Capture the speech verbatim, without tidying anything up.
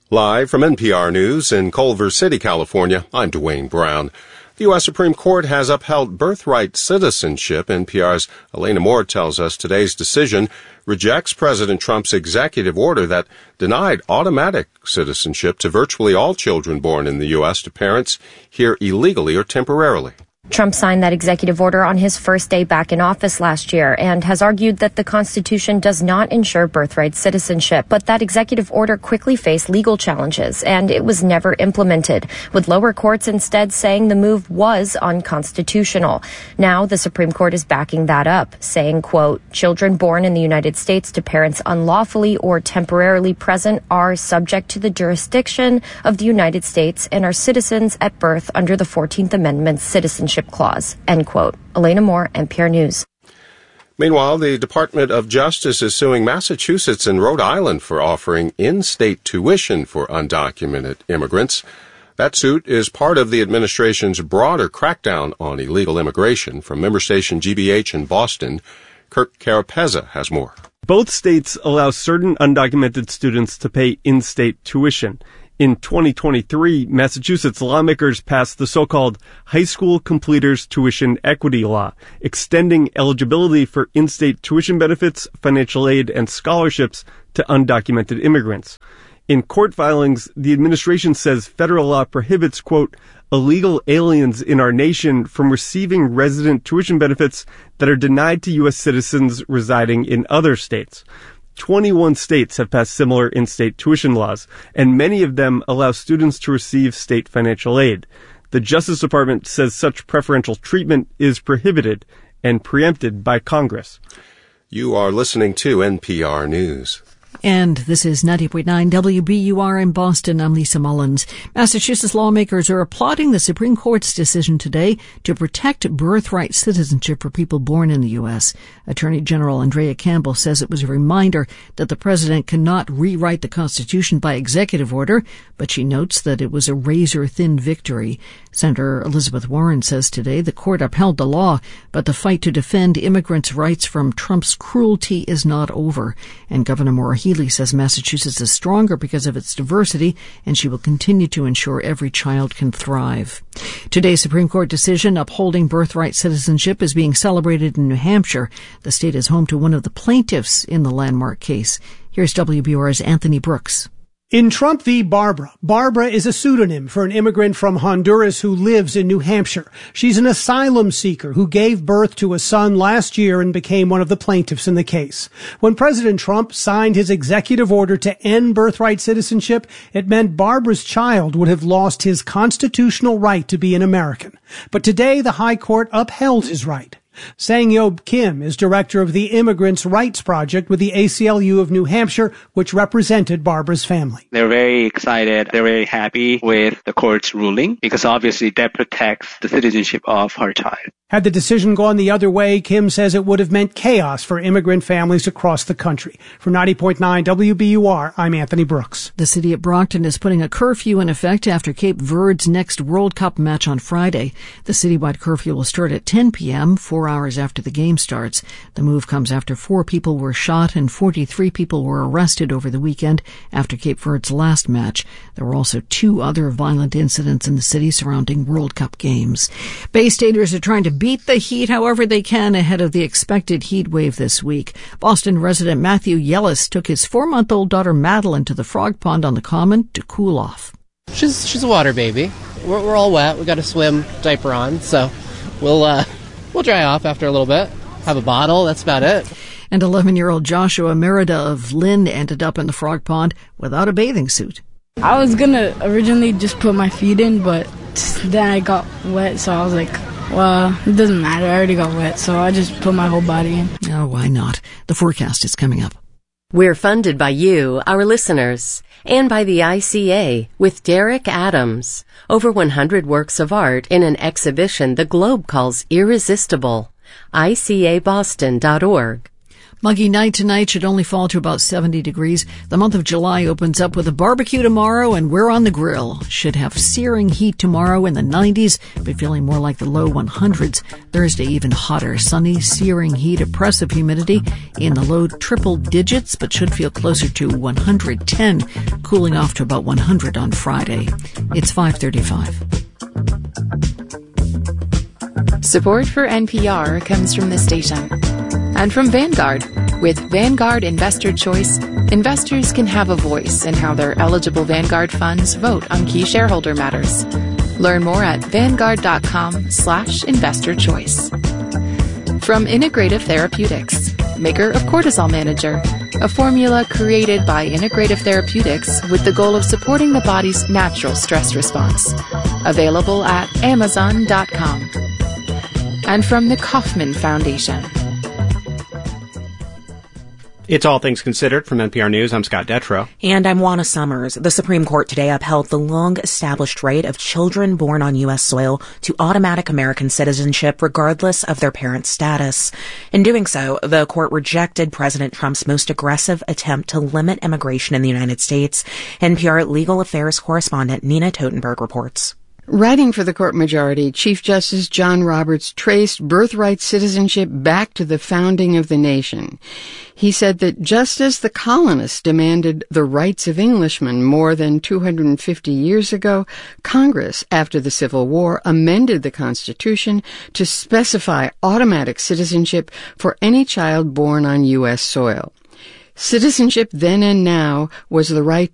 Live from N P R News in Culver City, California, I'm Dwayne Brown. The U S Supreme Court has upheld birthright citizenship. N P R's Elena Moore tells us today's decision rejects President Trump's executive order that denied automatic citizenship to virtually all children born in the U S to parents here illegally or temporarily. Trump signed that executive order on his first day back in office last year and has argued that the Constitution does not ensure birthright citizenship. But that executive order quickly faced legal challenges, and it was never implemented, with lower courts instead saying the move was unconstitutional. Now the Supreme Court is backing that up, saying, quote, children born in the United States to parents unlawfully or temporarily present are subject to the jurisdiction of the United States and are citizens at birth under the fourteenth Amendment's citizenship clause, end quote. Elena Moore, N P R News. Meanwhile, the Department of Justice is suing Massachusetts and Rhode Island for offering in-state tuition for undocumented immigrants. That suit is part of the administration's broader crackdown on illegal immigration. From member station G B H in Boston, Kirk Carapezza has more. Both states allow certain undocumented students to pay in-state tuition. In twenty twenty-three, Massachusetts lawmakers passed the so-called High School Completers Tuition Equity Law, extending eligibility for in-state tuition benefits, financial aid, and scholarships to undocumented immigrants. In court filings, the administration says federal law prohibits, quote, illegal aliens in our nation from receiving resident tuition benefits that are denied to U S citizens residing in other states. twenty-one states have passed similar in-state tuition laws, and many of them allow students to receive state financial aid. The Justice Department says such preferential treatment is prohibited and preempted by Congress. You are listening to N P R News. And this is ninety point nine W B U R in Boston. I'm Lisa Mullins. Massachusetts lawmakers are applauding the Supreme Court's decision today to protect birthright citizenship for people born in the U S. Attorney General Andrea Campbell says it was a reminder that the president cannot rewrite the Constitution by executive order, but she notes that it was a razor-thin victory. Senator Elizabeth Warren says today the court upheld the law, but the fight to defend immigrants' rights from Trump's cruelty is not over. And Governor Maura Healey says Massachusetts is stronger because of its diversity, and she will continue to ensure every child can thrive. Today's Supreme Court decision upholding birthright citizenship is being celebrated in New Hampshire. The state is home to one of the plaintiffs in the landmark case. Here's W B U R's Anthony Brooks. In Trump v. Barbara, Barbara is a pseudonym for an immigrant from Honduras who lives in New Hampshire. She's an asylum seeker who gave birth to a son last year and became one of the plaintiffs in the case. When President Trump signed his executive order to end birthright citizenship, it meant Barbara's child would have lost his constitutional right to be an American. But today, the High Court upheld his right. Sang-Yob Kim is director of the Immigrants' Rights Project with the A C L U of New Hampshire, which represented Barbara's family. They're very excited. They're very happy with the court's ruling because obviously that protects the citizenship of her child. Had the decision gone the other way, Kim says it would have meant chaos for immigrant families across the country. For ninety point nine W B U R, I'm Anthony Brooks. The city of Brockton is putting a curfew in effect after Cape Verde's next World Cup match on Friday. The citywide curfew will start at ten p.m., four hours after the game starts. The move comes after four people were shot and forty-three people were arrested over the weekend after Cape Verde's last match. There were also two other violent incidents in the city surrounding World Cup games. Bay Staters are trying to beat the heat however they can ahead of the expected heat wave this week. Boston resident Matthew Yellis took his four-month-old daughter Madeline to the frog pond on the Common to cool off. She's she's a water baby. We're, we're all wet. We got a swim diaper on, so we'll uh, we'll dry off after a little bit. Have a bottle. That's about it. And eleven-year-old Joshua Merida of Lynn ended up in the frog pond without a bathing suit. I was gonna originally just put my feet in, but then I got wet, so I was like, well, it doesn't matter. I already got wet, so I just put my whole body in. Oh, why not? The forecast is coming up. We're funded by you, our listeners, and by the I C A with Derek Adams. Over one hundred works of art in an exhibition the Globe calls irresistible. I C A Boston dot org. Muggy night tonight, should only fall to about seventy degrees. The month of July opens up with a barbecue tomorrow, and we're on the grill. Should have searing heat tomorrow in the nineties, but feeling more like the low hundreds. Thursday even hotter. Sunny, searing heat, oppressive humidity in the low triple digits, but should feel closer to one hundred ten, cooling off to about one hundred on Friday. It's five thirty-five. Support for N P R comes from the station and from Vanguard. With Vanguard Investor Choice, investors can have a voice in how their eligible Vanguard funds vote on key shareholder matters. Learn more at vanguard.com slash investor choice. From Integrative Therapeutics, maker of Cortisol Manager, a formula created by Integrative Therapeutics with the goal of supporting the body's natural stress response. Available at amazon dot com. And from the Kauffman Foundation. It's All Things Considered from N P R News. I'm Scott Detrow. And I'm Juana Summers. The Supreme Court today upheld the long-established right of children born on U S soil to automatic American citizenship regardless of their parents' status. In doing so, the court rejected President Trump's most aggressive attempt to limit immigration in the United States. N P R legal affairs correspondent Nina Totenberg reports. Writing for the court majority, Chief Justice John Roberts traced birthright citizenship back to the founding of the nation. He said that just as the colonists demanded the rights of Englishmen more than two hundred fifty years ago, Congress, after the Civil War, amended the Constitution to specify automatic citizenship for any child born on U S soil. Citizenship then and now was the right